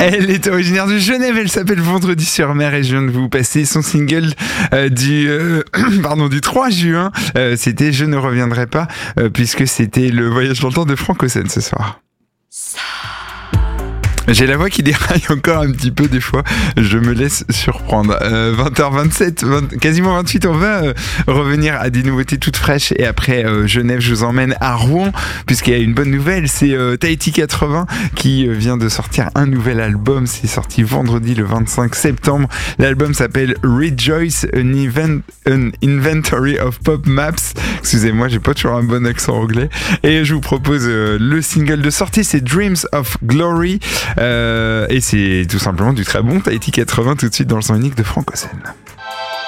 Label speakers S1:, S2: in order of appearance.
S1: Elle est originaire de Genève, elle s'appelle Vendredi sur mer et je viens de vous passer son single du 3 juin. C'était Je ne reviendrai pas puisque c'était le voyage dans le temps de Franck Ossen ce soir. J'ai la voix qui déraille encore un petit peu des fois, je me laisse surprendre. 20h27, quasiment 28, on va revenir à des nouveautés toutes fraîches et après Genève, je vous emmène à Rouen puisqu'il y a une bonne nouvelle, c'est Tahiti 80 qui vient de sortir un nouvel album, c'est sorti vendredi le 25 septembre. L'album s'appelle Rejoice, an Inventory of Pop Maps. Excusez-moi, j'ai pas toujours un bon accent anglais. Et je vous propose le single de sortie, c'est Dreams of Glory. Et c'est tout simplement du très bon Tahiti 80 tout de suite dans le son unique de Franck Ossen.